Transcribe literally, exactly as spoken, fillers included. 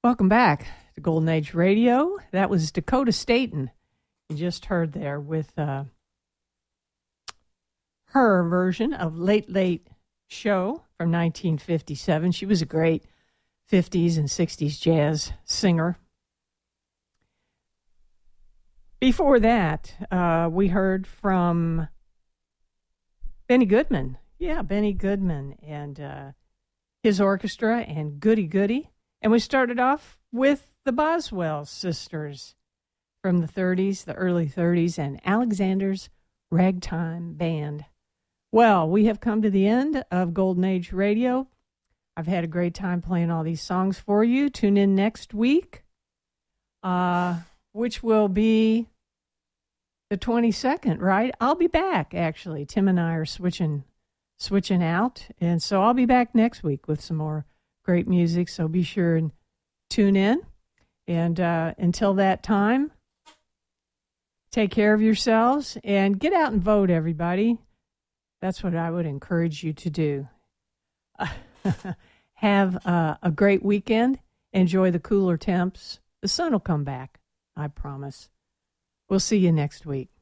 Welcome back to Golden Age Radio. That was Dakota Staton. You just heard there with uh, her version of Late Late Show from nineteen fifty-seven. She was a great fifties and sixties jazz singer. Before that, uh, we heard from Benny Goodman. Yeah, Benny Goodman and uh, his orchestra and Goody Goody. And we started off with the Boswell Sisters from the thirties, the early thirties, and Alexander's Ragtime Band. Well, we have come to the end of Golden Age Radio. I've had a great time playing all these songs for you. Tune in next week, uh, which will be the twenty-second, right? I'll be back, actually. Tim and I are switching switching out, and so I'll be back next week with some more great music, so be sure and tune in. And uh, until that time, take care of yourselves and get out and vote, everybody. That's what I would encourage you to do. Have uh, a great weekend. Enjoy the cooler temps. The sun will come back, I promise. We'll see you next week.